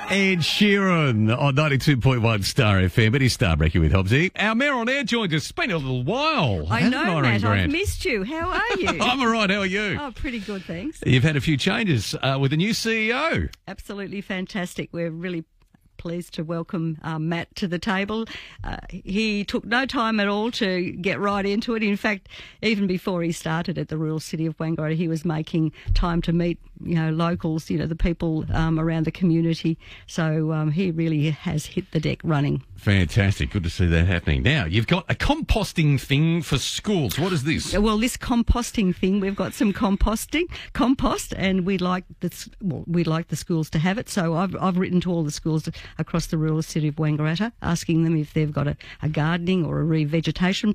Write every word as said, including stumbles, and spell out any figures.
Ed Sheeran on ninety-two point one Star F M. It is Starbreaker with Hobbsy. Our mayor on air joined us. It's been a little while. I know, Irene Matt. Grant? I've missed you. How are you? I'm all right. How are you? Oh, pretty good, thanks. You've had a few changes uh, with the new C E O. Absolutely fantastic. We're really pleased to welcome uh, Matt to the table. Uh, he took no time at all to get right into it. In fact, even before he started at the rural city of Wangaratta, he was making time to meet, you know, locals, you know, the people um, around the community. So um, he really has hit the deck running. Fantastic. Good to see that happening. Now, you've got a composting thing for schools. What is this? Well, this composting thing, we've got some composting, compost, and we'd like the, well, we'd like the schools to have it. So I've, I've written to all the schools across the rural city of Wangaratta, asking them if they've got a, a gardening or a revegetation